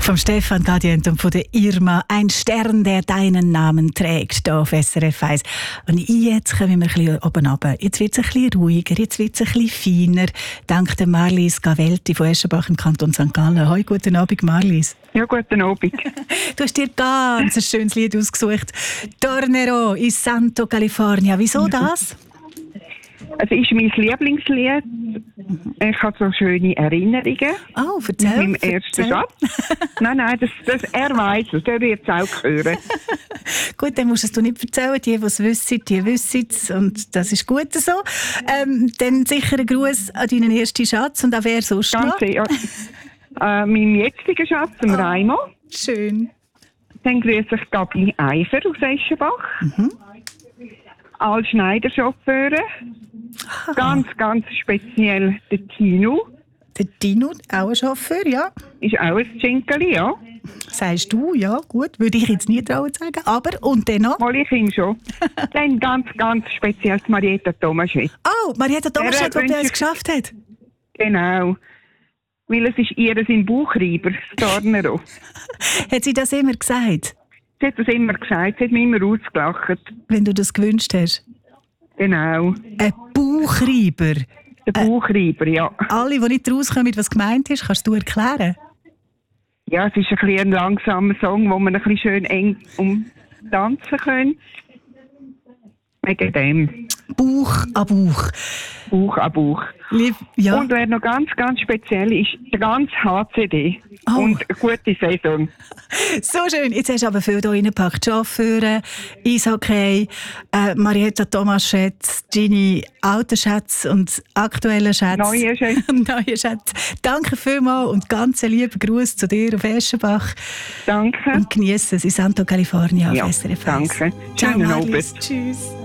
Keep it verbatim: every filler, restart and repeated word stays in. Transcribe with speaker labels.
Speaker 1: Vom Stefan Gadient und von der Irma. Ein Stern, der deinen Namen trägt, hier auf S R F eins. Und jetzt kommen wir ein bisschen oben runter. Jetzt wird es ein bisschen ruhiger, jetzt wird es ein bisschen feiner. Dank der Marlies Gavelti von Eschenbach im Kanton Sankt Gallen. Hoi, guten Abend, Marlies.
Speaker 2: Ja, guten Abend.
Speaker 1: Du hast dir ganz ein schönes Lied ausgesucht. Tornerò in Santo California. Wieso das?
Speaker 2: Es ist mein Lieblingslied. Ich habe so schöne Erinnerungen.
Speaker 1: Oh, erzähl.
Speaker 2: Mit meinem ersten
Speaker 1: erzähl.
Speaker 2: Schatz. Nein, nein, das, das, er weiss es. Der wird es auch hören.
Speaker 1: Gut, dann musst du es nicht erzählen. Die, die es wissen, die wissen es. Und das ist gut so. Ähm, dann sicher ein Gruß an deinen ersten Schatz und an wer sonst
Speaker 2: Ganz
Speaker 1: noch?
Speaker 2: sehr. Äh, meinem jetzigen Schatz, dem
Speaker 1: Oh.
Speaker 2: Raimo.
Speaker 1: Schön.
Speaker 2: Dann grüße ich Gabi Eifer aus Eschenbach.
Speaker 1: Mhm.
Speaker 2: Alle Schneiderchauffeure. Ganz, ganz speziell der Tino.
Speaker 1: Der Dino, auch ein Chauffeur, ja.
Speaker 2: Ist auch ein Zinkeli, ja.
Speaker 1: Sagst du, ja, gut. Würde ich jetzt nie trauen zu sagen. Aber, und dann noch?
Speaker 2: Mal ich ihn schon. Dann ganz, ganz speziell die Marietta Tomaschett.
Speaker 1: Oh, Marietta Thomas, die bei uns geschafft hat.
Speaker 2: Genau. Weil es ist ihr sein Bauchreiber, das Tornerò.
Speaker 1: Hat sie das immer gesagt,
Speaker 2: Sie hat das immer gesagt, sie hat mich immer ausgelacht.
Speaker 1: wenn du das gewünscht hast?
Speaker 2: Genau.
Speaker 1: Ein Bauchreiber.
Speaker 2: Der Bauchreiber, ja.
Speaker 1: Alle, die nicht rauskommen, was gemeint ist, kannst du erklären?
Speaker 2: Ja, es ist ein, bisschen ein langsamer Song, wo man ein bisschen schön eng umtanzen kann. Wegen dem.
Speaker 1: Bauch an Bauch.
Speaker 2: Bauch an Bauch.
Speaker 1: Lieb, ja.
Speaker 2: Und wer noch ganz, ganz speziell ist, der ganze H C D.
Speaker 1: Oh.
Speaker 2: Und eine gute Saison.
Speaker 1: So schön. Jetzt hast du aber viel hier reingepackt. Chauffeure, Eishockey, äh, Marietta Thomas-Schätz, deine alten Schätze und aktuellen Schätze.
Speaker 2: Neue Schätze.
Speaker 1: Neue Schätze. Danke vielmals und ganz lieben Gruß zu dir auf Eschenbach.
Speaker 2: Danke.
Speaker 1: Und genieße es in Santo California auf
Speaker 2: Ja,
Speaker 1: S R F eins.
Speaker 2: danke.
Speaker 1: Ciao,
Speaker 2: Schönen
Speaker 1: Marlies.
Speaker 2: Abend.
Speaker 1: Tschüss.